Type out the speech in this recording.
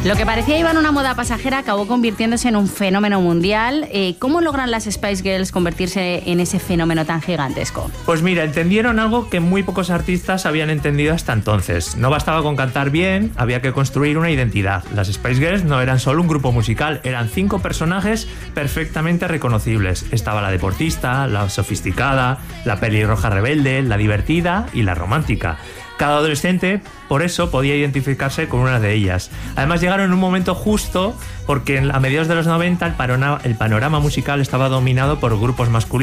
Lo que parecía iba en una moda pasajera acabó convirtiéndose en un fenómeno mundial. ¿Cómo logran las Spice Girls convertirse en ese fenómeno tan gigantesco? Pues mira, entendieron algo que muy pocos artistas habían entendido hasta entonces. No bastaba con cantar bien, había que construir una identidad. Las Spice Girls no eran solo un grupo musical, eran 5 personajes perfectamente reconocibles. Estaba la deportista, la sofisticada, la pelirroja rebelde, la divertida y la romántica. Cada adolescente, por eso, podía identificarse con una de ellas. Además, llegaron en un momento justo porque a mediados de los 90 el panorama musical estaba dominado por grupos masculinos